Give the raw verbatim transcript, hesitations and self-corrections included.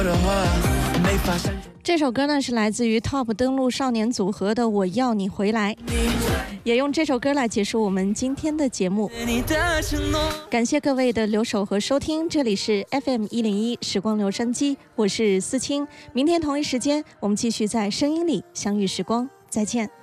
这首歌呢是来自于 Top 登陆少年组合的《我要你回来》，也用这首歌来结束我们今天的节目。感谢各位的留守和收听，这里是 F M 一零一时光留声机，我是思清。明天同一时间，我们继续在声音里相遇时光，再见。